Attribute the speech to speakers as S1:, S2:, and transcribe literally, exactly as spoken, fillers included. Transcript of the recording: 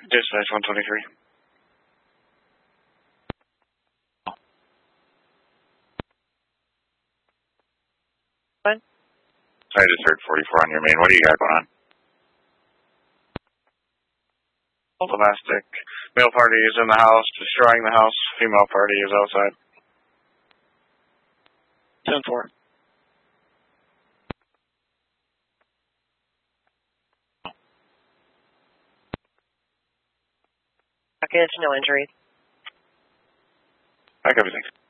S1: Dispatch one twenty-three.
S2: What?
S1: I just heard forty-four on your main. What do you got going on? Domestic. Male party is in the house, destroying the house. Female party is outside. ten four.
S2: Package, no injuries.
S1: Back everything.